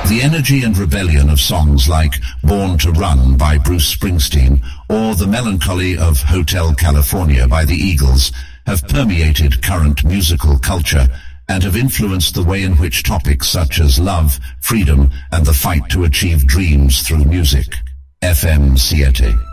The energy and rebellion of songs like Born to Run by Bruce Springsteen or the melancholy of Hotel California by the Eagles have permeated current musical culture and have influenced the way in which topics such as love, freedom, and the fight to achieve dreams through music. FM 7.